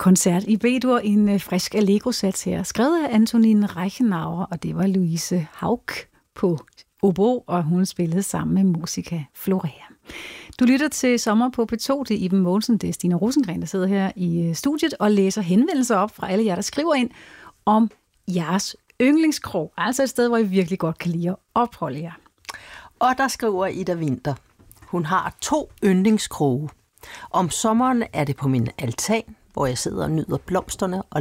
koncert i B-dur, en frisk Allegro-sats her, skrevet af Antonine Reichenauer, og det var Louise Haug på obo, og hun spillede sammen med Musica Florea. Du lytter til Sommer på P2, det er Iben Mogensen, det er Stine Rosengren, der sidder her i studiet og læser henvendelser op fra alle jer, der skriver ind om jeres yndlingskrog, altså et sted, hvor I virkelig godt kan lide at opholde jer. Og der skriver Ida Winter. Hun har 2 yndlingskroge. Om sommeren er det på min altan, hvor jeg sidder og nyder blomsterne og